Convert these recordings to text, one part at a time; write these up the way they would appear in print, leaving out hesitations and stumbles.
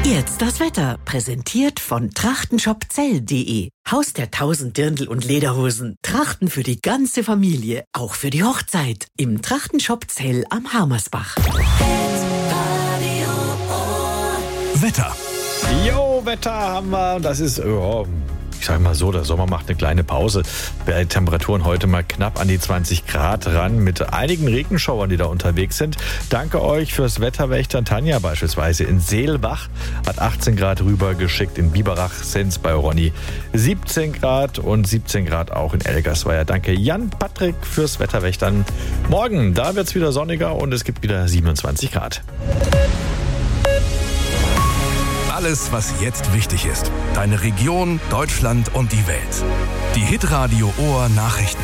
Jetzt das Wetter, präsentiert von trachtenshopzell.de. Haus der 1000 Dirndl und Lederhosen. Trachten für die ganze Familie, auch für die Hochzeit. Im Trachtenshop Zell am Harmersbach. Wetter. Jo, Wetter haben wir. Und das ist, ich sag mal so, der Sommer macht eine kleine Pause. Bei Temperaturen heute mal knapp an die 20 Grad ran mit einigen Regenschauern, die da unterwegs sind. Danke euch fürs Wetterwächter. Tanja beispielsweise in Seelbach hat 18 Grad rübergeschickt, in Biberach sind bei Ronny 17 Grad und 17 Grad auch in Elgersweier. Danke Jan Patrick fürs Wetterwächtern. Morgen, da wird's wieder sonniger und es gibt wieder 27 Grad. Alles, was jetzt wichtig ist. Deine Region, Deutschland und die Welt. Die Hitradio Ohr Nachrichten.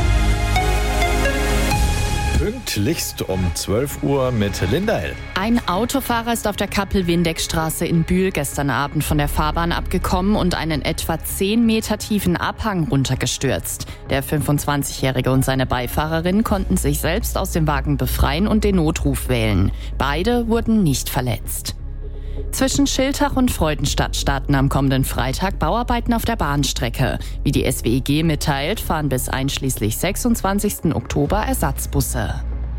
Pünktlichst um 12 Uhr mit Linda L. Ein Autofahrer ist auf der Kappel-Windeck-Straße in Bühl gestern Abend von der Fahrbahn abgekommen und einen etwa 10 Meter tiefen Abhang runtergestürzt. Der 25-Jährige und seine Beifahrerin konnten sich selbst aus dem Wagen befreien und den Notruf wählen. Beide wurden nicht verletzt. Zwischen Schiltach und Freudenstadt starten am kommenden Freitag Bauarbeiten auf der Bahnstrecke. Wie die SWEG mitteilt, fahren bis einschließlich 26. Oktober Ersatzbusse.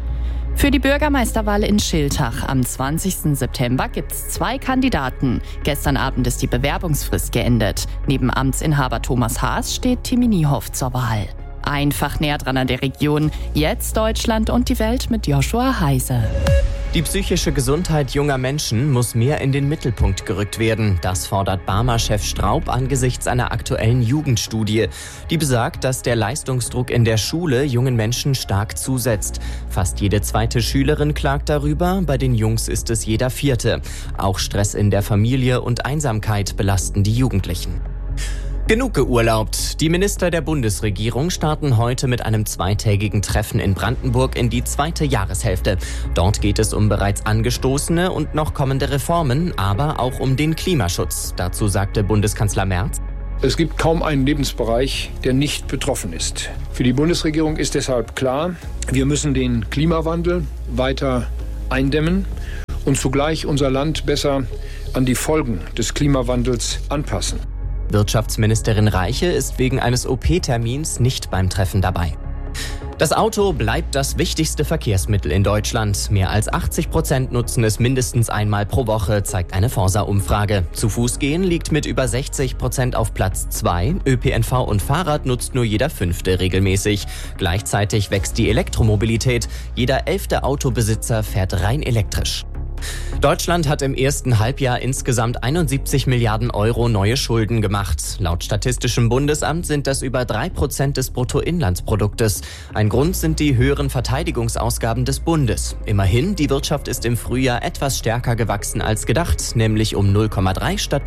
Für die Bürgermeisterwahl in Schiltach am 20. September gibt es 2 Kandidaten. Gestern Abend ist die Bewerbungsfrist geendet. Neben Amtsinhaber Thomas Haas steht Timmy Niehoff zur Wahl. Einfach näher dran an der Region. Jetzt Deutschland und die Welt mit Joshua Heise. Die psychische Gesundheit junger Menschen muss mehr in den Mittelpunkt gerückt werden. Das fordert Barmer-Chef Straub angesichts einer aktuellen Jugendstudie. Die besagt, dass der Leistungsdruck in der Schule jungen Menschen stark zusetzt. Fast jede zweite Schülerin klagt darüber, bei den Jungs ist es jeder vierte. Auch Stress in der Familie und Einsamkeit belasten die Jugendlichen. Genug geurlaubt. Die Minister der Bundesregierung starten heute mit einem 2-tägigen Treffen in Brandenburg in die 2. Jahreshälfte. Dort geht es um bereits angestoßene und noch kommende Reformen, aber auch um den Klimaschutz. Dazu sagte Bundeskanzler Merz: Es gibt kaum einen Lebensbereich, der nicht betroffen ist. Für die Bundesregierung ist deshalb klar, wir müssen den Klimawandel weiter eindämmen und zugleich unser Land besser an die Folgen des Klimawandels anpassen. Wirtschaftsministerin Reiche ist wegen eines OP-Termins nicht beim Treffen dabei. Das Auto bleibt das wichtigste Verkehrsmittel in Deutschland. Mehr als 80% nutzen es mindestens einmal pro Woche, zeigt eine Forsa-Umfrage. Zu Fuß gehen liegt mit über 60% auf Platz 2. ÖPNV und Fahrrad nutzt nur jeder 5. regelmäßig. Gleichzeitig wächst die Elektromobilität. Jeder 11. Autobesitzer fährt rein elektrisch. Deutschland hat im ersten Halbjahr insgesamt 71 Milliarden Euro neue Schulden gemacht. Laut Statistischem Bundesamt sind das über 3% des Bruttoinlandsproduktes. Ein Grund sind die höheren Verteidigungsausgaben des Bundes. Immerhin, die Wirtschaft ist im Frühjahr etwas stärker gewachsen als gedacht, nämlich um 0,3 statt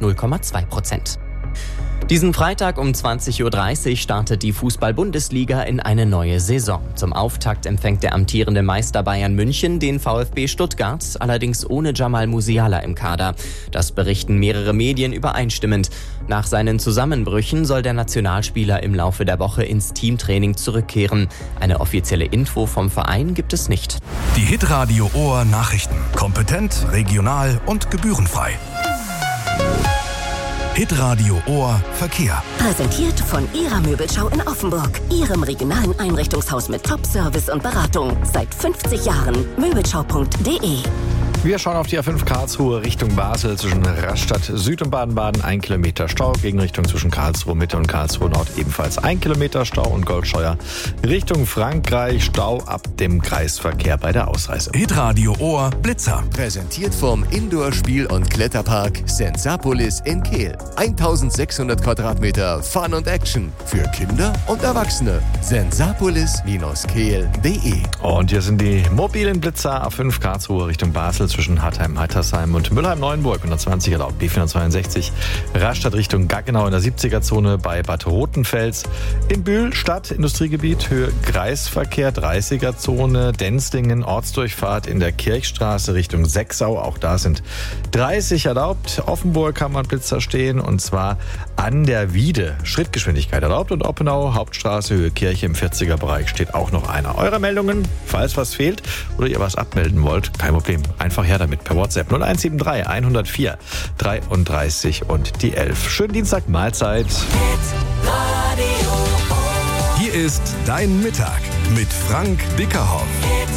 0,2%. Diesen Freitag um 20.30 Uhr startet die Fußball-Bundesliga in eine neue Saison. Zum Auftakt empfängt der amtierende Meister Bayern München den VfB Stuttgart, allerdings ohne Jamal Musiala im Kader. Das berichten mehrere Medien übereinstimmend. Nach seinen Zusammenbrüchen soll der Nationalspieler im Laufe der Woche ins Teamtraining zurückkehren. Eine offizielle Info vom Verein gibt es nicht. Die Hitradio Ohr Nachrichten. Kompetent, regional und gebührenfrei. Hitradio Ohr Verkehr. Präsentiert von Ihrer Möbelschau in Offenburg. Ihrem regionalen Einrichtungshaus mit Top-Service und Beratung. Seit 50 Jahren. Möbelschau.de. Wir schauen auf die A5 Karlsruhe Richtung Basel zwischen Rastatt Süd und Baden-Baden 1 Kilometer Stau. Gegenrichtung zwischen Karlsruhe Mitte und Karlsruhe Nord ebenfalls 1 Kilometer Stau und Goldscheuer Richtung Frankreich Stau ab dem Kreisverkehr bei der Ausreise. Hitradio Ohr Blitzer. Präsentiert vom Indoor-Spiel- und Kletterpark Sensapolis in Kehl. 1600 Quadratmeter Fun und Action für Kinder und Erwachsene. Sensapolis-kehl.de. Und hier sind die mobilen Blitzer A5 Karlsruhe Richtung Basel zwischen Hartheim-Heitersheim und Müllheim-Neuenburg 120 erlaubt B462 Rastatt Richtung Gaggenau in der 70er-Zone bei Bad Rotenfels. In Bühl Stadt Industriegebiet Höhe Kreisverkehr 30er-Zone Denzlingen Ortsdurchfahrt in der Kirchstraße Richtung Sechsau. Auch da sind 30 erlaubt. Offenburg kann man Blitzer stehen und zwar an der Wiede. Schrittgeschwindigkeit erlaubt und Oppenau, Hauptstraße, Höhe Kirche im 40er Bereich steht auch noch einer. Eure Meldungen, falls was fehlt oder ihr was abmelden wollt, kein Problem. Einfach her damit per WhatsApp 0173 104 33 und die 11. Schönen Dienstag, Mahlzeit. Hier ist Dein Mittag mit Frank Bickerhoff.